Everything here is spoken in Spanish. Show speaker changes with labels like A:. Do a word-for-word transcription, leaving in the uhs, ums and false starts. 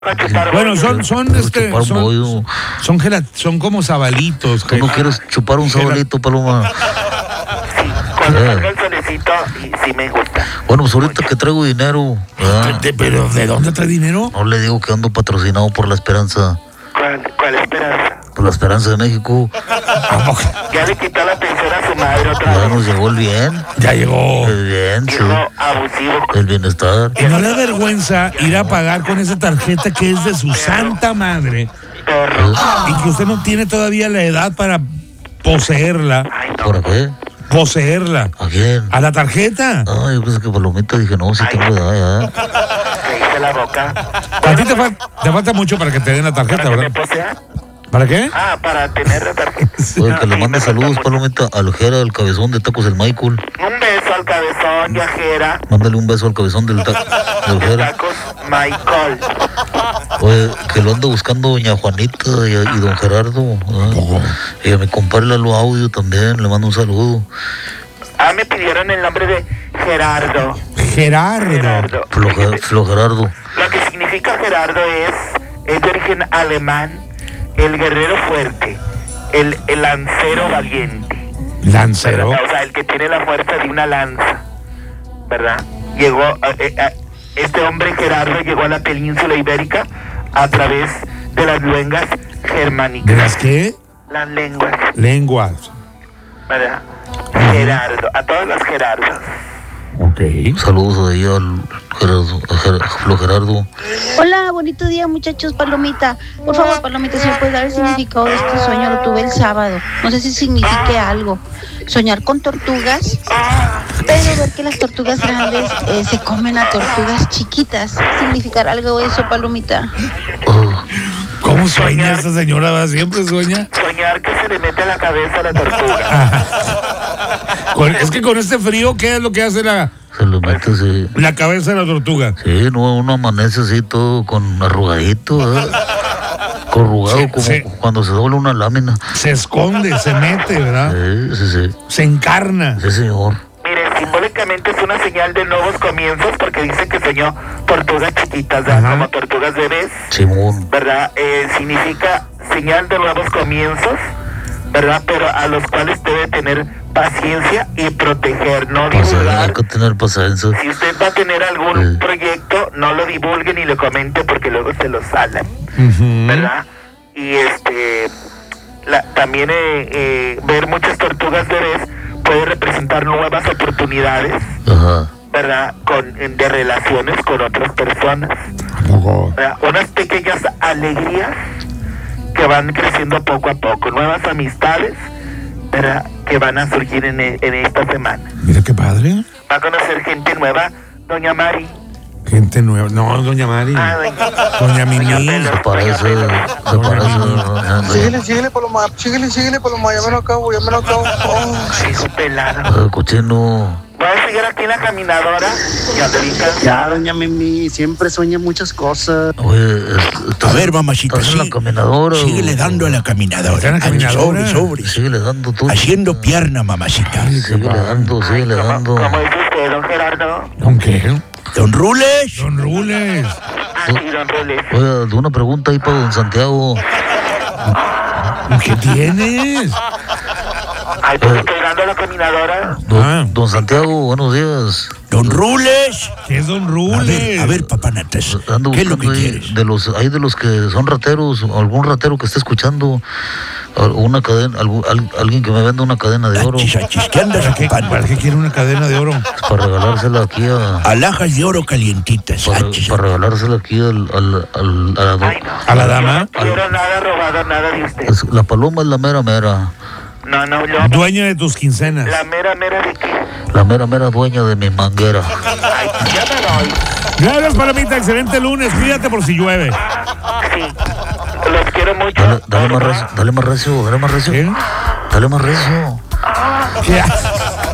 A: Bueno, son, son, este, son, son, gelat, son como sabalitos.
B: ¿Tú no quieres chupar un sabalito, Paloma?
C: Sí, cuando salga el solecito, sí me gusta.
B: Bueno, pues ahorita que traigo dinero.
A: ¿De, de, ¿Pero de dónde trae dinero?
B: No le digo que ando patrocinado por La Esperanza.
C: ¿Cuál, cuál esperanza?
B: Por La Esperanza de México.
C: Ya le quitó la pensión a su madre otra
B: Ya
C: vez.
B: nos llegó el bien.
A: Ya llegó.
B: El bien, sí.
C: Hijo abusivo.
B: El bienestar.
A: ¿Y no le da vergüenza ir a pagar con esa tarjeta que es de su santa madre?
C: Perro.
A: Y que usted no tiene todavía la edad para poseerla.
C: Ay, no.
B: ¿Por qué?
A: Poseerla.
B: ¿A quién?
A: A la tarjeta.
B: Ay, yo pensé que Palomita, dije, no, sí tengo edad ya.
C: Me hice la boca.
A: A ti te, fal- te falta mucho para que te den la tarjeta,
C: ¿Para que me
A: ¿verdad?
C: posea?
A: ¿Para qué?
C: Ah, para tener la tarjeta.
B: Oye, que le
C: Sí,
B: mande
C: me
B: saludos,
C: falta mucho.
B: Palomita, al Jera, al cabezón de tacos del Michael.
C: Un beso al cabezón, viajera.
B: Mándale un beso al cabezón del, ta del
C: De
B: Jera.
C: tacos Michael.
B: Oye, que lo anda buscando doña Juanita y, y don Gerardo. ¿Ah? Y a mi compadre Lalo Audio también, le mando un saludo.
C: Ah, me pidieron el nombre de Gerardo.
A: Gerardo.
C: Gerardo.
B: Flo, Flo Gerardo.
C: Lo que significa Gerardo es, es de origen alemán, el guerrero fuerte, el, el lancero valiente.
A: Lancero.
C: ¿Verdad? O sea, el que tiene la fuerza de una lanza, ¿verdad? Llegó, eh, eh, este hombre Gerardo llegó a la península ibérica a través de las lenguas germánicas.
A: ¿De las qué?
C: Las lenguas,
A: Lenguas.
C: ¿verdad? Gerardo, a todos los Gerardos.
A: Ok.
B: Saludos ahí al Gerardo, a Ger- a Flo Gerardo.
D: Hola, bonito día muchachos, Palomita. Por favor, Palomita, si me puedes dar el significado de este sueño, lo tuve el sábado. No sé si signifique algo. Soñar con tortugas, pero ver que las tortugas grandes eh, se comen a tortugas chiquitas. ¿Significará algo eso, Palomita?
B: Oh,
A: ¿Cómo sueña esta señora? ¿Va? ¿Siempre sueña?
C: Soñar que se le mete a la cabeza a la tortuga.
A: Con- es que con este frío, ¿qué es lo que hace la,
B: se le mete así.
A: la cabeza de la tortuga?
B: Sí, no, uno amanece así todo con arrugadito, ¿eh? Corrugado,
A: Sí,
B: como
A: sí.
B: cuando se dobla una lámina.
A: Se esconde, se mete, ¿verdad?
B: Sí, sí, sí.
A: Se encarna.
B: Sí, señor.
C: Mire, simbólicamente es una señal de nuevos comienzos porque dice que soñó tortugas chiquitas, ¿verdad?
A: Ajá.
C: Como tortugas bebés,
B: Simón.
C: ¿verdad? Eh, significa señal de nuevos comienzos, ¿verdad? Pero a los cuales debe tener paciencia y proteger, no
B: Paciencia, hay
C: divulgar.
B: que tener paciencia.
C: Si usted va a tener algún
B: Sí.
C: proyecto, no lo divulgue ni lo comente porque luego se lo salan,
A: Ujú.
C: ¿verdad? Y este, la- también eh, eh, ver muchas tortugas bebés puede representar nuevas oportunidades,
B: Ajá.
C: ¿verdad? Con, en- de relaciones con otras personas,
A: ¿A poco?
C: ¿verdad? Unas pequeñas alegrías que van creciendo poco a poco, nuevas amistades, ¿verdad? Que van a surgir en, e- en esta semana.
A: Mira qué padre.
C: Va a conocer gente nueva, doña Mari.
A: Gente nueva. No, doña Mari.
C: Ah, doña,
A: Doña Mimi.
B: Se parece, se parece. ah,
E: Síguele, síguele, Paloma, síguele, síguele, Paloma, ya me lo acabo, ya me lo acabo. Oh.
C: hijo pelado.
B: ah, cochino.
C: Voy a seguir aquí en la caminadora. Ya te vi cansado.
E: Ya, doña Mimi, siempre sueña muchas cosas.
B: Oye, es- estás-
F: A ver, mamacita,
B: estás en la
F: sí.
B: caminadora.
F: Síguele
B: o-
F: dando a la caminadora.
A: ¿Está en la
F: Ay,
A: caminadora?
F: sobre, sobre.
B: Síguele dando tú.
F: Haciendo pierna, mamacita.
B: Síguele dando, síguele
C: ¿Cómo,
B: dando.
C: cómo dice usted, don Gerardo?
A: ¿Don qué?
F: Don Rules.
A: Don Rules.
C: Ah, sí, don Rules.
B: Oye, una pregunta ahí para don Santiago.
A: ¿Qué tienes?
C: Ay, pues estoy dando a la caminadora.
B: Don,
A: Ah.
B: don Santiago, buenos días.
F: Don Rules.
A: ¿Qué es Don
F: A
A: Rules?
F: ver, a ver, papá Natas.
B: Ando
F: ¿Qué es lo que
B: buscando ahí
F: quieres?
B: de los, hay de los que son rateros, algún ratero que esté escuchando, al- una cadena, algún- al- alguien que me venda una cadena de oro
F: Achis, achis, ¿qué andas
A: ¿Para qué,
F: ocupando?
A: ¿Para qué quiere una cadena de oro?
B: para regalársela aquí a,
F: Alhajas de oro calientitas.
B: para,
F: Achis.
B: para regalársela aquí al, al, al- a la, do-
C: Ay, no.
A: ¿A la dama?
C: Yo no quiero nada robado, nada de usted.
B: es- la paloma es la mera mera,
C: No, no, yo.
A: Dueña de tus quincenas.
C: La mera, mera de qué.
B: la mera mera dueña de mi manguera.
C: Ay, ya me doy.
A: Gracias, Palomita. Excelente lunes. Cuídate por si llueve.
C: Sí. Los quiero mucho.
B: Dale, dale más recio, dale más recio, dale más recio,
A: ¿Qué?
B: dale más recio.
A: ¿Qué haces?